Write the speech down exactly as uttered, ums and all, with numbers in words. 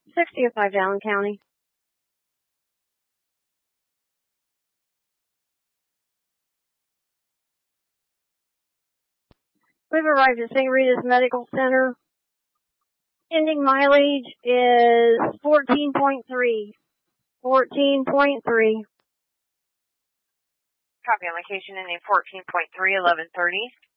sixty oh five Allen County. We've arrived at Saint Rita's Medical Center. Ending mileage is fourteen point three. fourteen point three. Copy on location ending fourteen point three, eleven thirty.